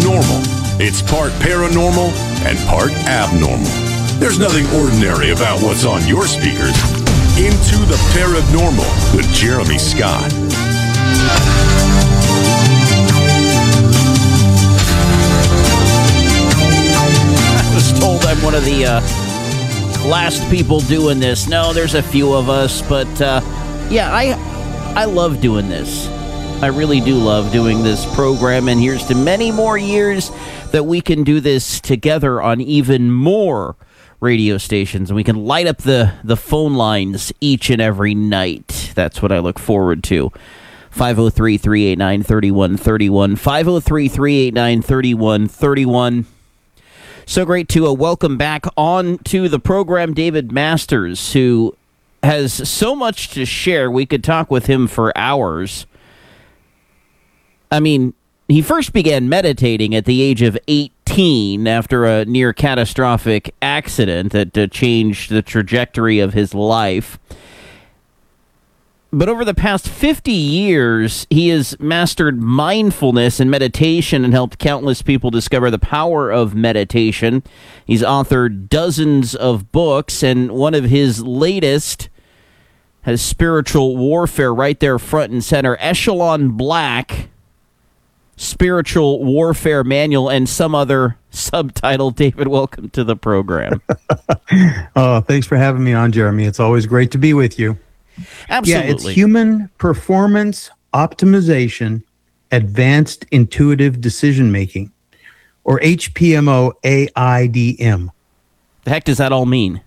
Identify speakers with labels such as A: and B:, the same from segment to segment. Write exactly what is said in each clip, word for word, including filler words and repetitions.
A: normal. It's part paranormal and part abnormal. There's nothing ordinary about what's on your speakers. Into the Paranormal with Jeremy Scott.
B: I was told I'm one of the uh, last people doing this. No, there's a few of us, but uh, yeah, I I love doing this. I really do love doing this program, and here's to many more years that we can do this together on even more radio stations, and we can light up the, the phone lines each and every night. That's what I look forward to. five oh three, three eight nine, three one three one, five oh three, three eight nine, three one three one. So great to uh, welcome back on to the program David Masters, who has so much to share. We could talk with him for hours. I mean, he first began meditating at the age of eighteen after a near catastrophic accident that uh, changed the trajectory of his life. But over the past fifty years, he has mastered mindfulness and meditation and helped countless people discover the power of meditation. He's authored dozens of books, and one of his latest has Spiritual Warfare right there front and center. Echelon Black, Spiritual Warfare Manual, and some other subtitle. David, welcome to the program.
C: Oh, thanks for having me on, Jeremy. It's always great to be with you.
B: Absolutely.
C: Yeah, it's Human Performance Optimization Advanced Intuitive Decision Making, or H P M O A I D M.
B: The heck does that all mean?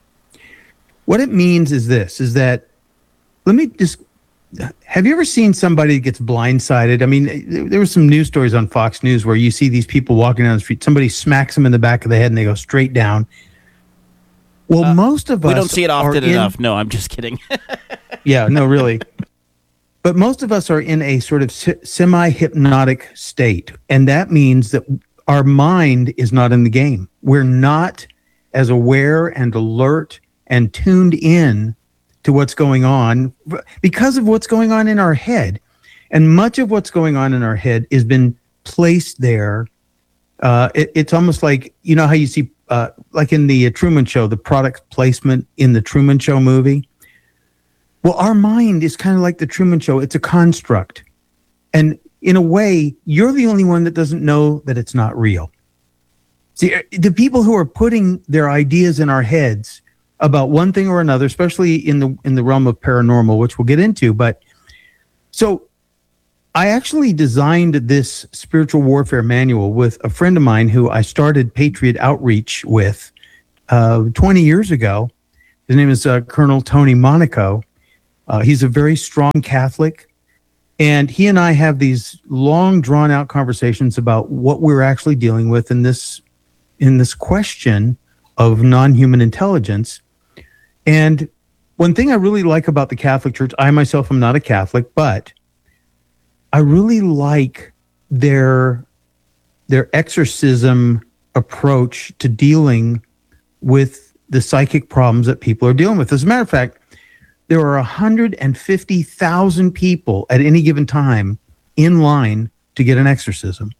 C: What it means is this, is that, let me just, have you ever seen somebody that gets blindsided? I mean, there were some news stories on Fox News where you see these people walking down the street, somebody smacks them in the back of the head and they go straight down. Well, uh, most of us...
B: We don't see it often
C: in,
B: enough. No, I'm just kidding.
C: Yeah, no, really. But most of us are in a sort of semi-hypnotic state. And that means that our mind is not in the game. We're not as aware and alert and tuned in to what's going on because of what's going on in our head. And much of what's going on in our head has been placed there. Uh, it, it's almost like, you know how you see, uh, like in the uh, Truman Show, the product placement in the Truman Show movie. Well, our mind is kind of like the Truman Show. It's a construct. And in a way, you're the only one that doesn't know that it's not real. See, the people who are putting their ideas in our heads about one thing or another, especially in the in the realm of paranormal, which we'll get into. But so I actually designed this spiritual warfare manual with a friend of mine who I started Patriot Outreach with uh, twenty years ago. His name is uh, Colonel Tony Monaco. Uh, he's a very strong Catholic. And he and I have these long, drawn-out conversations about what we're actually dealing with in this in this question of non-human intelligence. And one thing I really like about the Catholic Church, I myself am not a Catholic, but I really like their their exorcism approach to dealing with the psychic problems that people are dealing with. As a matter of fact, there are one hundred fifty thousand people at any given time in line to get an exorcism.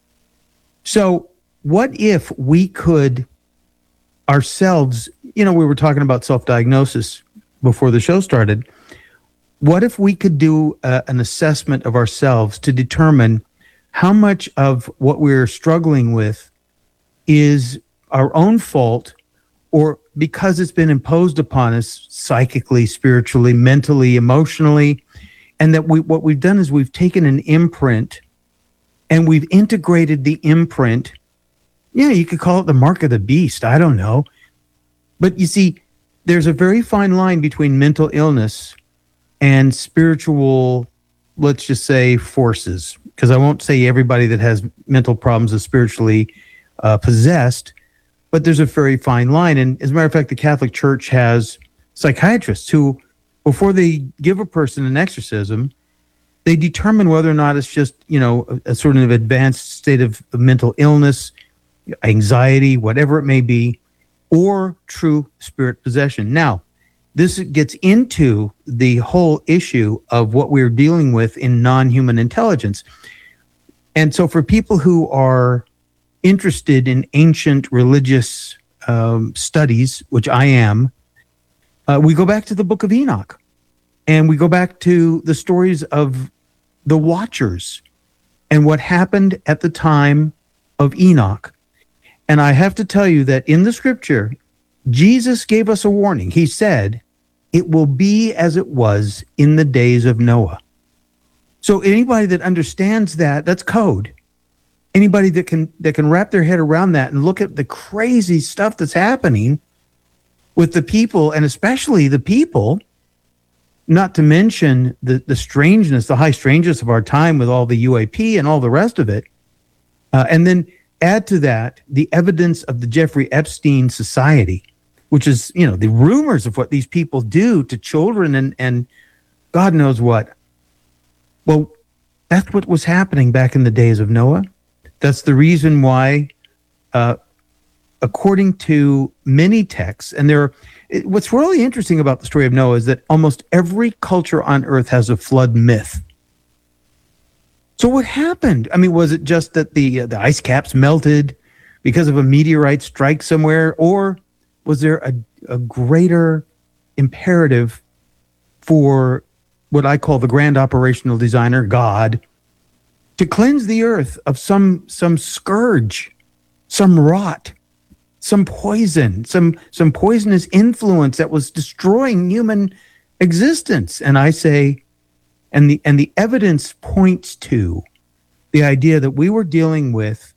C: So what if we could ourselves, you know, we were talking about self-diagnosis before the show started. What if we could do uh, an assessment of ourselves to determine how much of what we're struggling with is our own fault, or because it's been imposed upon us psychically, spiritually, mentally, emotionally, and that we what we've done is we've taken an imprint and we've integrated the imprint. Yeah, you could call it the mark of the beast. I don't know. But you see, there's a very fine line between mental illness and spiritual, let's just say, forces. Because I won't say everybody that has mental problems is spiritually uh, possessed, but there's a very fine line. And as a matter of fact, the Catholic Church has psychiatrists who, before they give a person an exorcism, they determine whether or not it's just, you know, a, a sort of advanced state of mental illness, anxiety, whatever it may be, or true spirit possession. Now, this gets into the whole issue of what we're dealing with in non-human intelligence. And so for people who are interested in ancient religious um, studies, which I am, uh, we go back to the Book of Enoch, and we go back to the stories of the Watchers and what happened at the time of Enoch. And I have to tell you that in the scripture, Jesus gave us a warning. He said, it will be as it was in the days of Noah. So anybody that understands that, that's code. Anybody that can that can wrap their head around that and look at the crazy stuff that's happening with the people, and especially the people, not to mention the, the strangeness, the high strangeness of our time with all the U A P and all the rest of it. Uh, and then add to that the evidence of the Jeffrey Epstein Society, which is, you know, the rumors of what these people do to children and, and God knows what. Well, that's what was happening back in the days of Noah. That's the reason why, uh, according to many texts, and there are, it, what's really interesting about the story of Noah is that almost every culture on earth has a flood myth. So what happened? I mean, was it just that the uh, the ice caps melted because of a meteorite strike somewhere, or was there a, a greater imperative for what I call the grand operational designer, God, to cleanse the earth of some some scourge, some rot, some poison, some some poisonous influence that was destroying human existence? And I say, and the and the evidence points to the idea that we were dealing with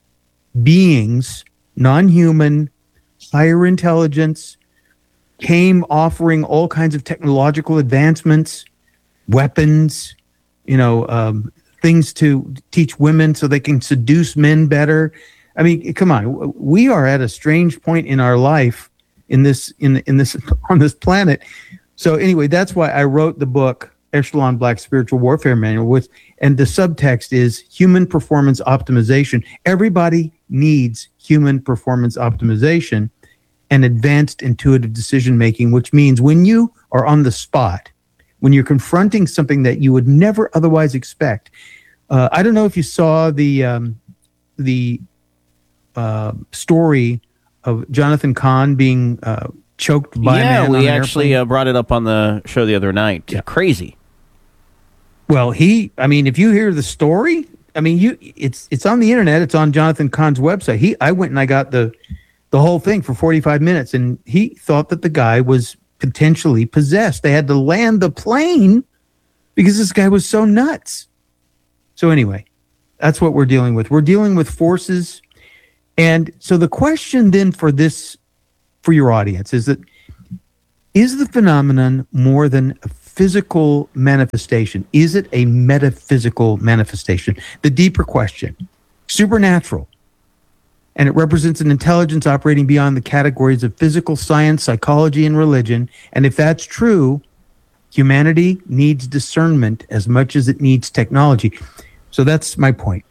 C: beings, non-human, higher intelligence, came offering all kinds of technological advancements, weapons, you know, um, things to teach women so they can seduce men better. I mean, come on, we are at a strange point in our life in this in in this on this planet. So anyway, that's why I wrote the book Echelon Black Spiritual Warfare Manual, with, and the subtext is human performance optimization. Everybody needs human performance optimization and advanced intuitive decision making, which means when you are on the spot, when you're confronting something that you would never otherwise expect. Uh, I don't know if you saw the um, the uh, story of Jonathan Cahn being uh, choked by
B: yeah,
C: a man
B: we
C: on an
B: actually uh, brought it up on the show the other night. Yeah. Crazy.
C: Well, he, I mean, if you hear the story, I mean, you, it's it's on the internet. It's on Jonathan Cahn's website. He, I went and I got the the whole thing for forty-five minutes, and he thought that the guy was potentially possessed. They had to land the plane because this guy was so nuts. So anyway, that's what we're dealing with. We're dealing with forces. And so the question then for this, for your audience, is that, is the phenomenon more than a physical manifestation? Is it a metaphysical manifestation? The deeper question, supernatural. And it represents an intelligence operating beyond the categories of physical science, psychology, and religion. And if that's true, humanity needs discernment as much as it needs technology. So that's my point.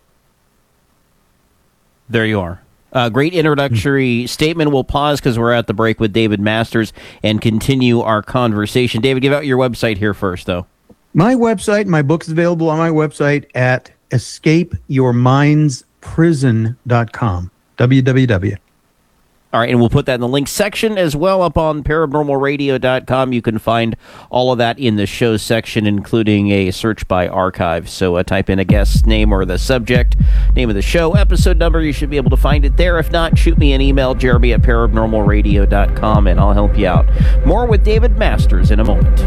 B: There you are. Uh, great introductory mm-hmm. statement. We'll pause because we're at the break with David Masters and continue our conversation. David, give out your website here first, though.
C: My website, my book's available on my website at escape your minds prison dot com. w w w.
B: All right, and we'll put that in the link section as well up on paranormal radio dot com. You can find all of that in the show section, including a search by archive. So uh, type in a guest's name or the subject, name of the show, episode number. You should be able to find it there. If not, shoot me an email, Jeremy at paranormal radio dot com, and I'll help you out. More with David Masters in a moment.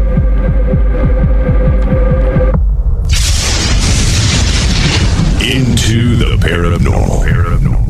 A: Into the paranormal. Paranormal.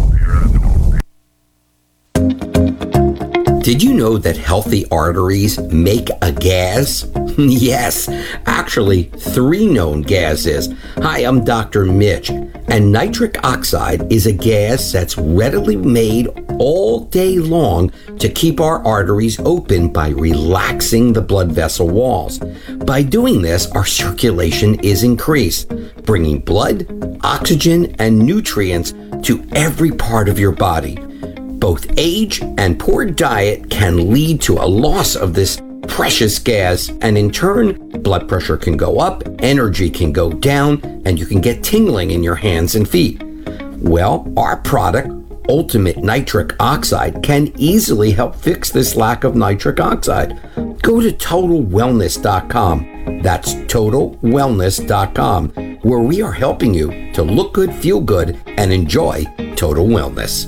D: Did you know that healthy arteries make a gas? Yes, actually, three known gases. Hi, I'm Doctor Mitch, and nitric oxide is a gas that's readily made all day long to keep our arteries open by relaxing the blood vessel walls. By doing this, our circulation is increased, bringing blood, oxygen, and nutrients to every part of your body. Both age and poor diet can lead to a loss of this precious gas, and in turn, blood pressure can go up, energy can go down, and you can get tingling in your hands and feet. Well, our product, Ultimate Nitric Oxide, can easily help fix this lack of nitric oxide. Go to total wellness dot com. That's total wellness dot com, where we are helping you to look good, feel good, and enjoy total wellness.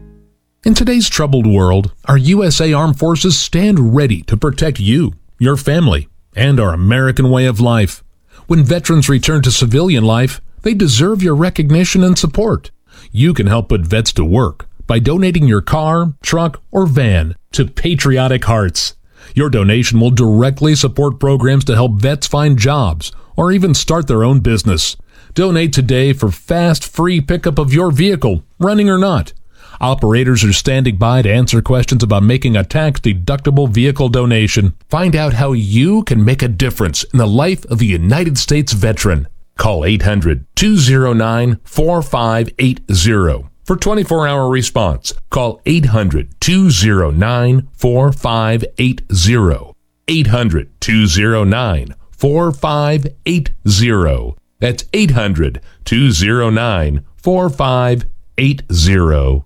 E: In today's troubled world, our U S A Armed Forces stand ready to protect you, your family, and our American way of life. When veterans return to civilian life, they deserve your recognition and support. You can help put vets to work by donating your car, truck, or van to Patriotic Hearts. Your donation will directly support programs to help vets find jobs or even start their own business. Donate today for fast, free pickup of your vehicle, running or not. Operators are standing by to answer questions about making a tax-deductible vehicle donation. Find out how you can make a difference in the life of a United States veteran. Call eight hundred, two oh nine, four five eight oh for twenty-four hour response. Call eight hundred, two oh nine, four five eight oh. eight hundred, two oh nine, four five eight oh. That's eight hundred, two oh nine, four five eight oh.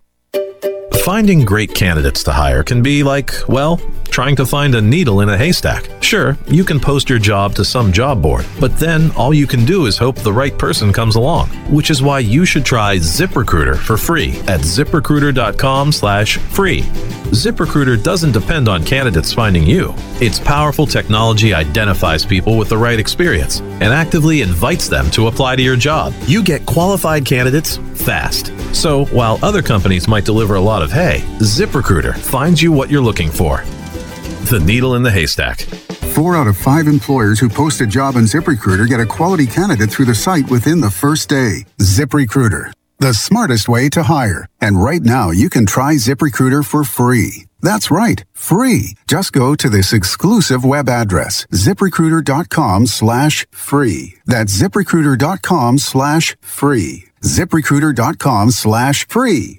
F: Finding great candidates to hire can be like, well, trying to find a needle in a haystack. Sure, you can post your job to some job board, but then all you can do is hope the right person comes along, which is why you should try ZipRecruiter for free at ZipRecruiter.com slash free. ZipRecruiter doesn't depend on candidates finding you. Its powerful technology identifies people with the right experience and actively invites them to apply to your job. You get qualified candidates fast. So while other companies might deliver a lot of hay, ZipRecruiter finds you what you're looking for. The needle in the haystack.
G: Four out of five employers who post a job on ZipRecruiter get a quality candidate through the site within the first day. ZipRecruiter, the smartest way to hire. And right now, you can try ZipRecruiter for free. That's right, free. Just go to this exclusive web address, ZipRecruiter.com slash free. That's ZipRecruiter.com slash free. ZipRecruiter.com slash free.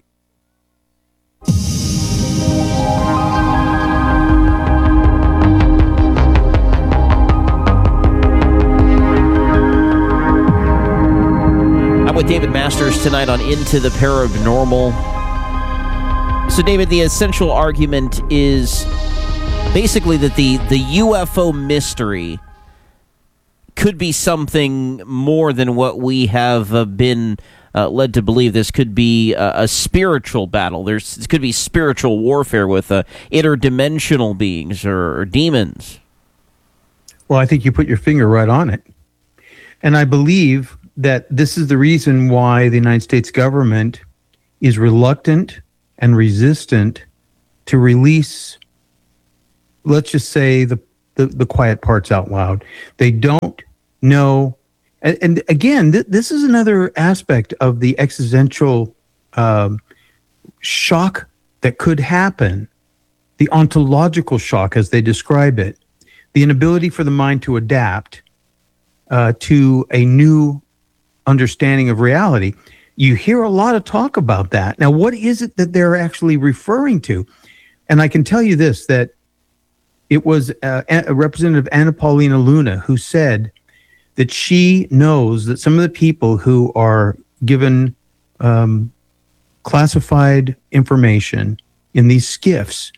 B: I'm with David Masters tonight on Into the Paranormal. So, David, the essential argument is basically that the, the U F O mystery could be something more than what we have uh, been uh, led to believe. This could be a, a spiritual battle. There's this could be spiritual warfare with uh, interdimensional beings or, or demons.
C: Well, I think you put your finger right on it. And I believe that this is the reason why the United States government is reluctant and resistant to release, let's just say, the, the, the quiet parts out loud. They don't know. And, and again, th- this is another aspect of the existential um, shock that could happen, the ontological shock, as they describe it, the inability for the mind to adapt uh, to a new understanding of reality. You hear a lot of talk about that. Now, what is it that they're actually referring to? And I can tell you this, that it was uh, a Representative Anna Paulina Luna who said that she knows that some of the people who are given um, classified information in these skiffs,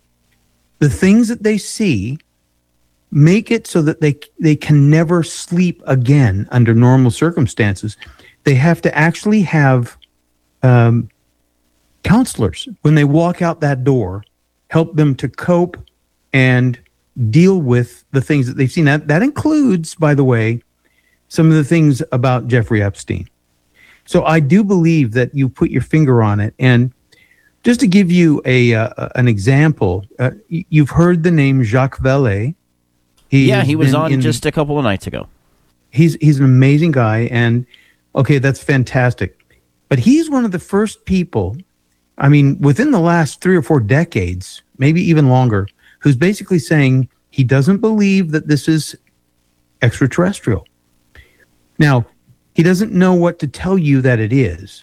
C: the things that they see make it so that they they can never sleep again under normal circumstances. They have to actually have um, counselors when they walk out that door, help them to cope and deal with the things that they've seen. That, that includes, by the way, some of the things about Jeffrey Epstein. So I do believe that you put your finger on it. And just to give you a uh, an example, uh, you've heard the name Jacques Vallée. He
B: yeah, he was on
C: in,
B: just a couple of nights ago.
C: He's he's an amazing guy, and okay, that's fantastic. But he's one of the first people, I mean, within the last three or four decades, maybe even longer, who's basically saying he doesn't believe that this is extraterrestrial. Now, he doesn't know what to tell you that it is,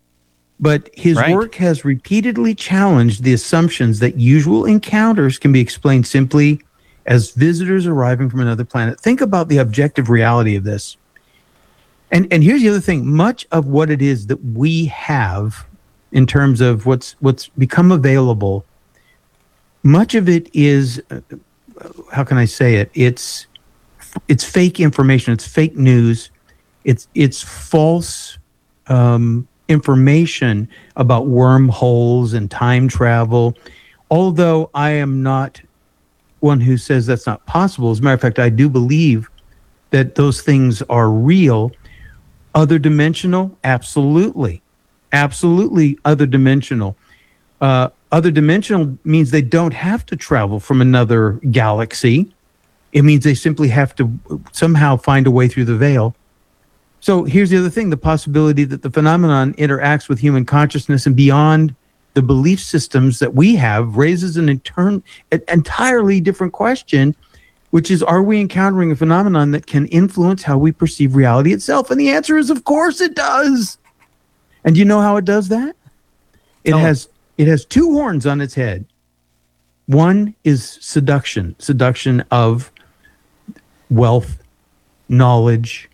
C: but his
B: right.
C: work has repeatedly challenged the assumptions that usual encounters can be explained simply as visitors arriving from another planet. Think about the objective reality of this. And and here's the other thing. Much of what it is that we have in terms of what's what's become available, much of it is, uh, how can I say it? It's it's fake information. It's fake news. It's it's false um, information about wormholes and time travel. Although I am not one who says that's not possible. As a matter of fact, I do believe that those things are real. Other dimensional, absolutely, absolutely other dimensional. Uh, other dimensional means they don't have to travel from another galaxy. It means they simply have to somehow find a way through the veil. So here's the other thing, the possibility that the phenomenon interacts with human consciousness and beyond the belief systems that we have raises an, intern- an entirely different question, which is, are we encountering a phenomenon that can influence how we perceive reality itself? And the answer is, of course it does. And do you know how it does that? It
B: Oh.
C: has it has two horns on its head. One is seduction, seduction of wealth, knowledge,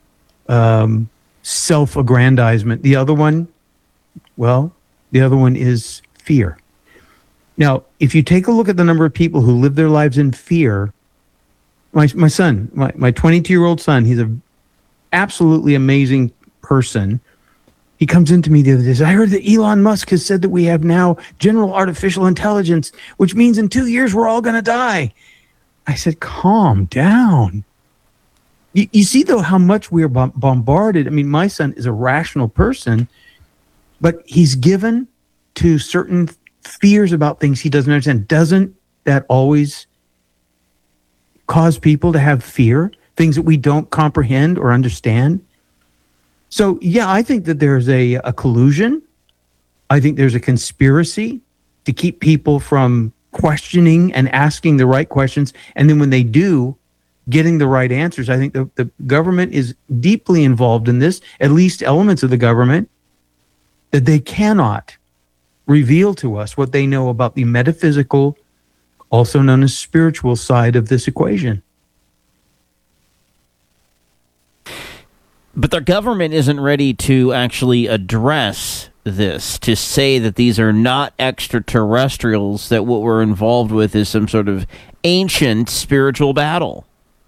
C: um, self-aggrandizement. The other one, well, the other one is fear. Now, if you take a look at the number of people who live their lives in fear, my my son, my, my twenty-two-year-old son, he's a absolutely amazing person. He comes into me the other day and says, I heard that Elon Musk has said that we have now general artificial intelligence, which means in two years we're all going to die. I said, calm down. You, you see, though, how much we are bom- bombarded. I mean, my son is a rational person, but he's given to certain fears about things he doesn't understand. Doesn't that always cause people to have fear? Things that we don't comprehend or understand? So, yeah, I think that there's a, a collusion. I think there's a conspiracy to keep people from questioning and asking the right questions. And then when they do, getting the right answers. I think the, the government is deeply involved in this, at least elements of the government, that they cannot reveal to us what they know about the metaphysical, also known as spiritual side of this equation.
B: But the government isn't ready to actually address this, to say that these are not extraterrestrials, that what we're involved with is some sort of ancient spiritual battle.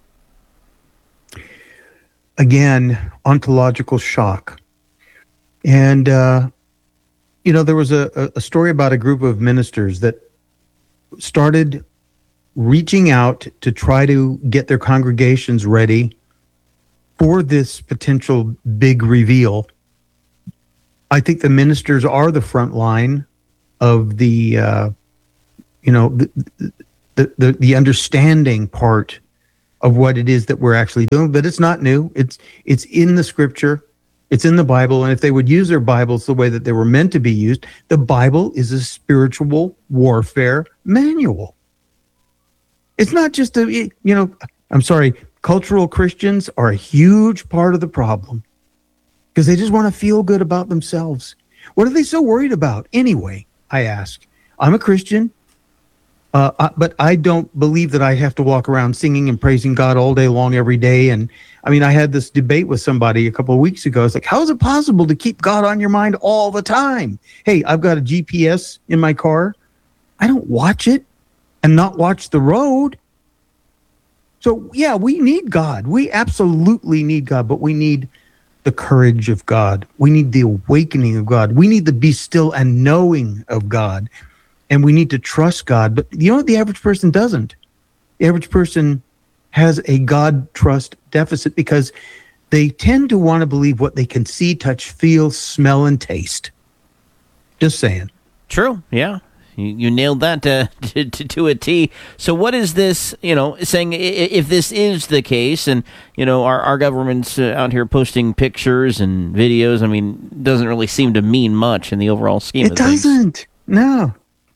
C: Again, ontological shock. And, uh, you know, there was a, a story about a group of ministers that started reaching out to try to get their congregations ready for this potential big reveal. I think the ministers are the front line of the, uh, you know, the, the the the understanding part of what it is that we're actually doing. But it's not new. It's it's in the scripture. It's in the Bible. And if they would use their Bibles the way that they were meant to be used, the Bible is a spiritual warfare manual. It's not just a, you know, I'm sorry, cultural Christians are a huge part of the problem because they just want to feel good about themselves. What are they so worried about anyway? I ask. I'm a Christian, uh, I, but I don't believe that I have to walk around singing and praising God all day long every day. And I mean, I had this debate with somebody a couple of weeks ago. It's like, how is it possible to keep God on your mind all the time? Hey, I've got a G P S in my car. I don't watch it and not watch the road. So, yeah, we need God. We absolutely need God, but we need the courage of God. We need the awakening of God. We need the be still and knowing of God. And we need to trust God. But you know what the average person doesn't? The average person has a God trust deficit because they tend to want to believe what they can see, touch, feel, smell, and taste. Just saying.
B: True, yeah. You, you nailed that uh, to, to, to a T. So what is this, you know, saying if this is the case and, you know, our, our government's uh, out here posting pictures and videos, I mean, doesn't really seem to mean much in the overall scheme
C: it
B: of things.
C: It doesn't. No.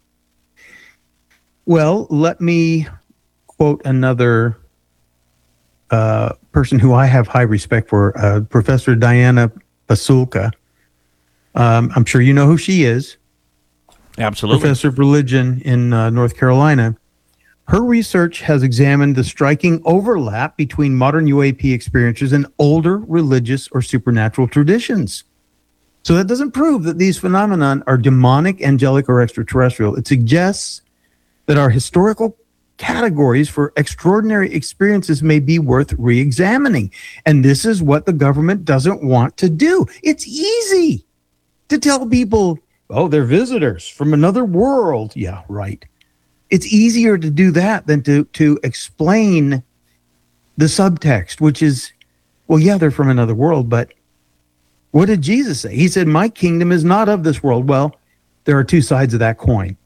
C: Well, let me quote another uh, person who I have high respect for, uh, Professor Diana Pasulka. Um, I'm sure you know who she is.
B: Absolutely.
C: Professor of religion in uh, North Carolina. Her research has examined the striking overlap between modern U A P experiences and older religious or supernatural traditions. So that doesn't prove that these phenomena are demonic, angelic, or extraterrestrial. It suggests that our historical categories for extraordinary experiences may be worth re-examining. And this is what the government doesn't want to do. It's easy to tell people, oh, they're visitors from another world. Yeah, right. It's easier to do that than to, to explain the subtext, which is, well, yeah, they're from another world, but what did Jesus say? He said, my kingdom is not of this world. Well, there are two sides of that coin.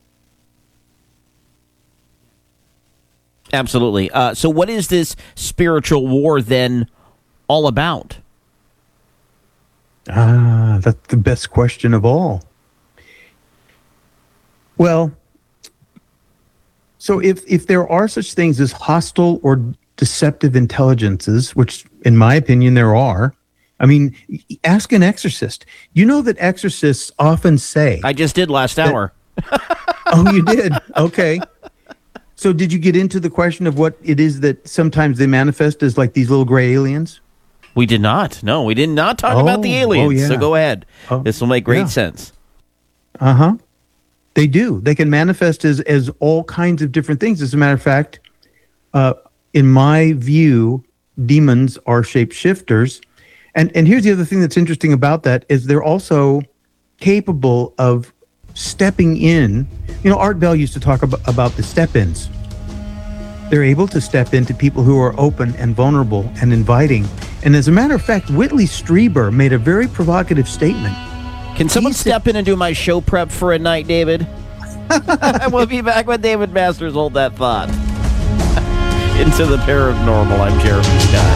B: Absolutely. Uh, so what is this spiritual war then all about?
C: Ah, that's the best question of all. Well, so if if there are such things as hostile or deceptive intelligences, which in my opinion there are, I mean, ask an exorcist. You know that exorcists often say...
B: I just did last
C: that,
B: hour.
C: Oh, you did? Okay. So did you get into the question of what it is that sometimes they manifest as like these little gray aliens?
B: We did not. No, we did not talk
C: Oh,
B: about the aliens.
C: oh, yeah.
B: So go ahead.
C: Oh,
B: this will make great
C: yeah.
B: sense.
C: Uh-huh. They do. They can manifest as, as all kinds of different things. As a matter of fact, uh, in my view, demons are shapeshifters. And and here's the other thing that's interesting about that is they're also capable of stepping in. You know, Art Bell used to talk about, about the step-ins. They're able to step into people who are open and vulnerable and inviting. And as a matter of fact, Whitley Strieber made a very provocative statement.
B: Can someone
C: He
B: step in and do my show prep for a night, David? We'll be back with David Masters. Hold that thought. Into the Paranormal. I'm Jeremy Scott.